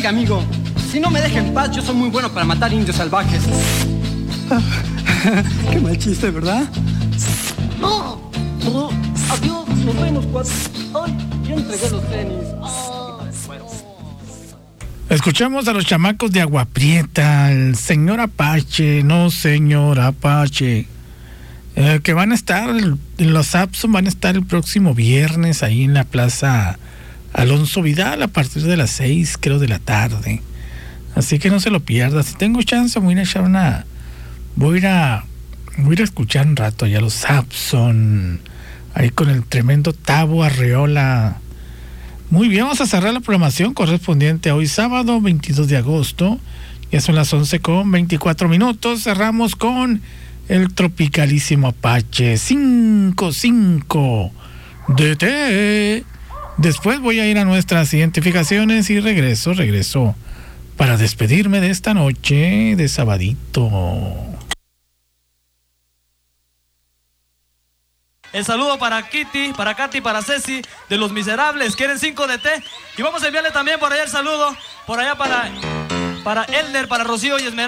Oiga, amigo, si no me deja en paz, yo soy muy bueno para matar indios salvajes. Qué mal chiste, ¿verdad? No, adiós, nos vemos, cuatro. Ay, yo entregué los tenis. Escuchamos a los chamacos de Agua Prieta, el señor Apache, no señor Apache, que van a estar, los Sapson van a estar el próximo viernes ahí en la Plaza Alonso Vidal a partir de las 6, creo, de la tarde. Así que no se lo pierda. Si tengo chance, voy a echar voy a escuchar un rato allá a los Sapson, ahí con el tremendo Tavo Arreola. Muy bien, vamos a cerrar la programación correspondiente a hoy sábado 22 de agosto. Ya son las 11:24. Cerramos con el tropicalísimo Apache 55 DT. Después voy a ir a nuestras identificaciones y regreso para despedirme de esta noche de sabadito. El saludo para Kitty, para Katy, para Ceci, de Los Miserables. Quieren 5 de té. Y vamos a enviarle también por allá el saludo, por allá para Elder, para Rocío y Esmeralda.